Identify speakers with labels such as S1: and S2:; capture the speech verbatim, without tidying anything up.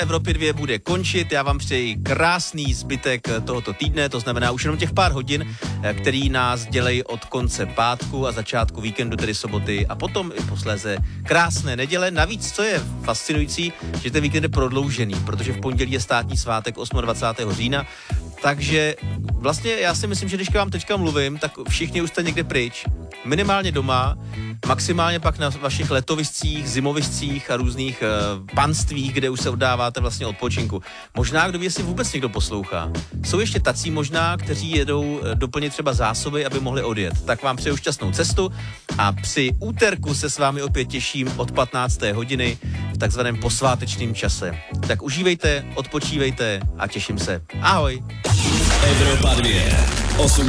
S1: Evropě dva bude končit. Já vám přeji krásný zbytek tohoto týdne, to znamená už jenom těch pár hodin, který nás dělají od konce pátku a začátku víkendu, tedy soboty, a potom i posléze krásné neděle. Navíc, co je fascinující, že ten víkend je prodloužený, protože v pondělí je státní svátek dvacátého osmého října, takže vlastně já si myslím, že když vám teďka mluvím, tak všichni už jste někde pryč. Minimálně doma, maximálně pak na vašich letoviscích, zimoviscích a různých uh, panstvích, kde už se oddáváte vlastně odpočinku. Možná, kdo ví, jestli vůbec někdo poslouchá. Jsou ještě tací možná, kteří jedou uh, doplnit třeba zásoby, aby mohli odjet. Tak vám přeju šťastnou cestu a při úterku se s vámi opět těším od patnácté hodiny v takzvaném posvátečném čase. Tak užívejte, odpočívejte a těším se. Ahoj!
S2: Evropa dva. osm